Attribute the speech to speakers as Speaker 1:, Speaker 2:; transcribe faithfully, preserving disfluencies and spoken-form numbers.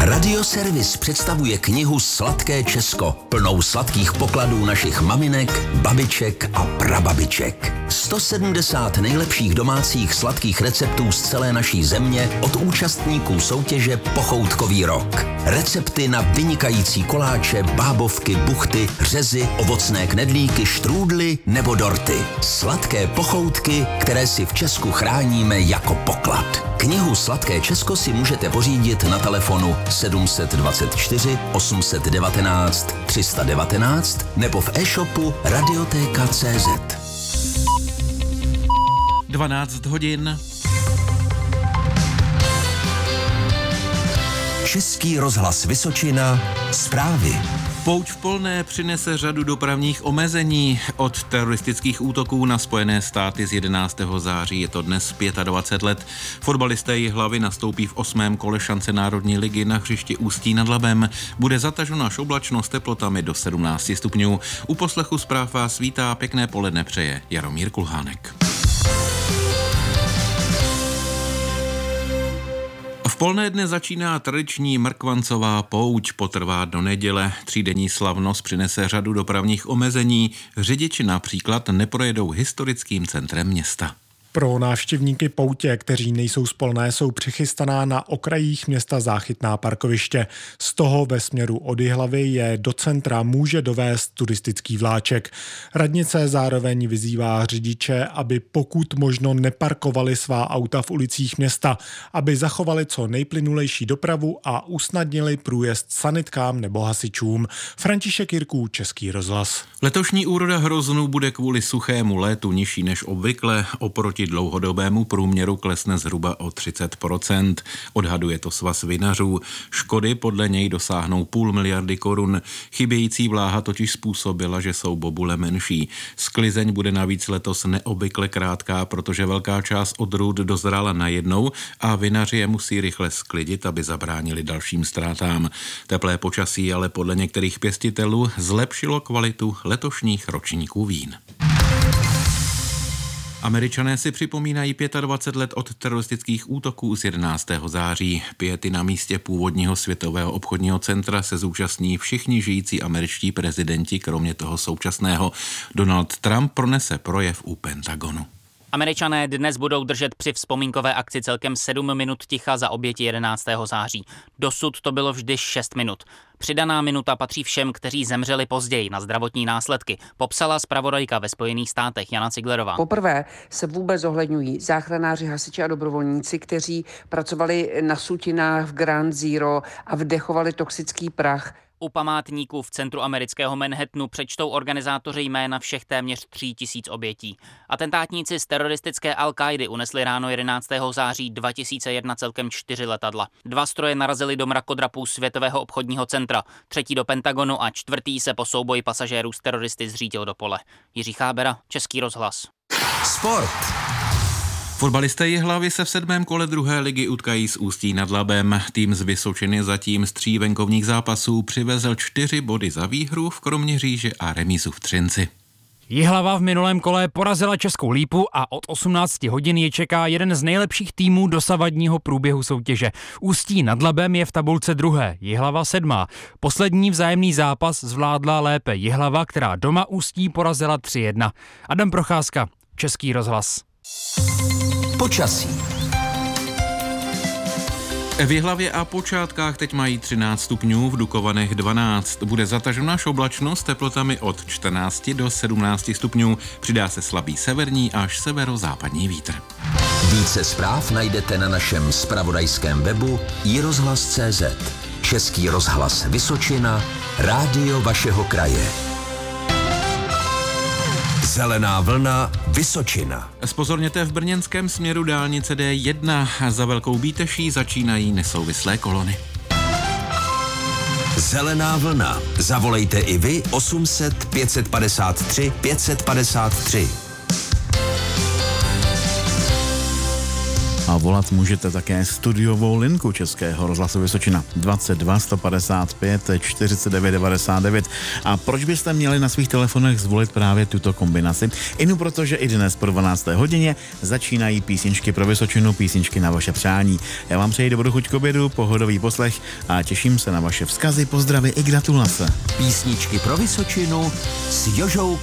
Speaker 1: Radioservis představuje knihu Sladké Česko, plnou sladkých pokladů našich maminek, babiček a prababiček. sto sedmdesát nejlepších domácích sladkých receptů z celé naší země od účastníků soutěže Pochoutkový rok. Recepty na vynikající koláče, bábovky, buchty, řezy, ovocné knedlíky, štrůdly nebo dorty. Sladké pochoutky, které si v Česku chráníme jako poklad. Knihu Sladké Česko si můžete pořídit na telefonu sedm dvacet čtyři osm set devatenáct tři sta devatenáct nebo v e-shopu radioteka tečka cé zet.
Speaker 2: dvanáct hodin.
Speaker 1: Český rozhlas Vysočina, zprávy.
Speaker 2: Pouť v Polné přinese řadu dopravních omezení. Od teroristických útoků na Spojené státy z jedenáctého září je to dnes dvacet pět let. Fotbalisté Jihlavy nastoupí v osmém kole šance Národní ligy na hřišti Ústí nad Labem. Bude zataženo až oblačno s teplotami do sedmnáct stupňů. U poslechu zpráv vás vítá, pěkné poledne přeje Jaromír Kulhánek. V Polné dne začíná tradiční mrkvancová pouť, potrvá do neděle. Třídenní slavnost přinese řadu dopravních omezení. Řidiči například neprojedou historickým centrem města.
Speaker 3: Pro návštěvníky poutě, kteří nejsou z Polné, jsou přichystaná na okrajích města záchytná parkoviště. Z toho ve směru od Jihlavy je do centra může dovést turistický vláček. Radnice zároveň vyzývá řidiče, aby pokud možno neparkovali svá auta v ulicích města, aby zachovali co nejplynulejší dopravu a usnadnili průjezd sanitkám nebo hasičům. František Jirků, Český rozhlas.
Speaker 2: Letošní úroda hroznů bude kvůli suchému létu nižší než obvykle. Oproti dlouhodobému průměru klesne zhruba o třicet procent. Odhaduje to Svaz vinařů. Škody podle něj dosáhnou půl miliardy korun. Chybějící vláha totiž způsobila, že jsou bobule menší. Sklizeň bude navíc letos neobvykle krátká, protože velká část odrůd dozrála najednou a vinaři je musí rychle sklidit, aby zabránili dalším ztrátám. Teplé počasí ale podle některých pěstitelů zlepšilo kvalitu letošních ročníků vín. Američané si připomínají dvacet pět let od teroristických útoků z jedenáctého září. Piety na místě původního Světového obchodního centra se zúčastní všichni žijící američtí prezidenti, kromě toho současného. Donald Trump pronese projev u Pentagonu.
Speaker 4: Američané dnes budou držet při vzpomínkové akci celkem sedm minut ticha za oběti jedenáctého září. Dosud to bylo vždy šest minut. Přidaná minuta patří všem, kteří zemřeli později na zdravotní následky, popsala zpravodajka ve Spojených státech Jana Ciglerová.
Speaker 5: Poprvé se vůbec zohledňují záchranáři, hasiči a dobrovolníci, kteří pracovali na sutinách v Ground Zero a vdechovali toxický prach.
Speaker 4: U památníků v centru amerického Manhattanu přečtou organizátoři jména všech téměř tří tisíc obětí. Atentátníci z teroristické Al-Káidy unesli ráno jedenáctého září dva tisíce jedna celkem čtyři letadla. Dva stroje narazily do mrakodrapů Světového obchodního centra, třetí do Pentagonu a čtvrtý se po souboji pasažérů s teroristy zřítil do pole. Jiří Chábera, Český rozhlas.
Speaker 1: Sport.
Speaker 2: Fotbalisté Jihlavy se v sedmém kole druhé ligy utkají s Ústí nad Labem. Tým z Vysočiny zatím z tří venkovních zápasů přivezl čtyři body za výhru v Kroměříži a remízu v Třinci.
Speaker 6: Jihlava v minulém kole porazila Českou Lípu a od osmnácti hodin je čeká jeden z nejlepších týmů dosavadního průběhu soutěže. Ústí nad Labem je v tabulce druhé, Jihlava sedmá. Poslední vzájemný zápas zvládla lépe Jihlava, která doma Ústí porazila tři jedna. Adam Procházka, Český rozhlas.
Speaker 1: Počasí.
Speaker 2: V Jihlavě a Počátkách teď mají třináct stupňů, v Dukovanech dvanáct. Bude zatažena až oblačno s teplotami od čtrnácti do sedmnácti stupňů. Přidá se slabý severní až severozápadní vítr.
Speaker 1: Více zpráv najdete na našem zpravodajském webu i rozhlas tečka cé zet. Český rozhlas Vysočina, rádio vašeho kraje. Zelená vlna Vysočina.
Speaker 2: Zpozorněte v brněnském směru dálnice D jedna. Za Velkou Bíteší začínají nesouvislé kolony.
Speaker 1: Zelená vlna. Zavolejte i vy osm set pět set padesát tři pět set padesát tři.
Speaker 7: A volat můžete také studiovou linku Českého rozhlasu Vysočina dvacet dva sto padesát pět čtyřicet devět devadesát devět. A proč byste měli na svých telefonech zvolit právě tuto kombinaci? Inu protože i dnes po dvanácté hodině začínají písničky pro Vysočinu, písničky na vaše přání. Já vám přeji dobrou chuť k obědu, pohodový poslech a těším se na vaše vzkazy, pozdravy i gratulace.
Speaker 1: Písničky pro Vysočinu s Jožou